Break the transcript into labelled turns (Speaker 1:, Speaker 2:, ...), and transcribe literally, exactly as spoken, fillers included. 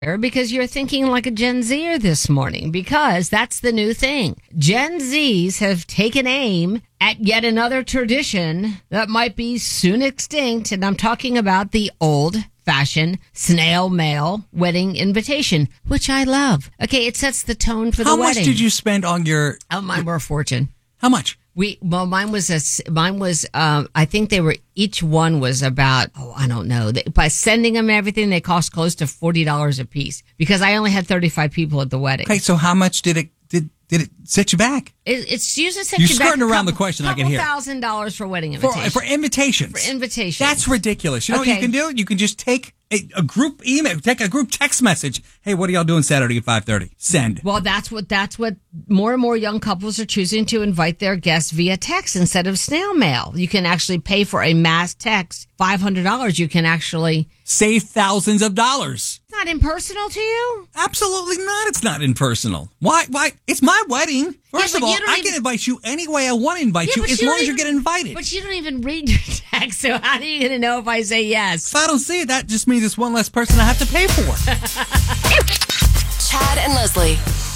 Speaker 1: because you're thinking like a Gen Zer this morning, because that's the new thing. Gen Zs have taken aim at yet another tradition that might be soon extinct, and I'm talking about the old-fashioned snail mail wedding invitation, which I love. Okay, it sets the tone for
Speaker 2: How
Speaker 1: the wedding.
Speaker 2: How much did you spend on your...
Speaker 1: Oh, mine were a fortune.
Speaker 2: How much?
Speaker 1: We well, mine was a mine was. Um, I think they were each one was about. Oh, I don't know. They, by sending them everything, they cost close to forty dollars a piece because I only had thirty five people at the wedding.
Speaker 2: Okay, so how much did it did did it set you back?
Speaker 1: It, it's usually set
Speaker 2: You're
Speaker 1: you back.
Speaker 2: You're skirting around
Speaker 1: couple,
Speaker 2: the question. I can hear. Thousand
Speaker 1: dollars for wedding invitation.
Speaker 2: For, for invitations.
Speaker 1: For invitations.
Speaker 2: That's ridiculous. You know
Speaker 1: okay.
Speaker 2: what you can do? You can just take a, a group email, take a group text message. Hey, what are y'all doing Saturday at five thirty? Send.
Speaker 1: Well, that's what that's what more and more young couples are choosing to invite their guests via text instead of snail mail. You can actually pay for a mass text. five hundred dollars you can actually
Speaker 2: save thousands of dollars.
Speaker 1: It's not impersonal to you?
Speaker 2: Absolutely not. It's not impersonal. Why? Why? It's my wedding. First
Speaker 1: yeah,
Speaker 2: of all, I
Speaker 1: even,
Speaker 2: can invite you any way I want to invite
Speaker 1: yeah,
Speaker 2: you, as
Speaker 1: you
Speaker 2: long as
Speaker 1: even,
Speaker 2: you get invited.
Speaker 1: But you don't even read your text, so how are you going to know if I say yes?
Speaker 2: If I don't see it, that just means it's one less person I have to pay for.
Speaker 3: Chad and Leslie.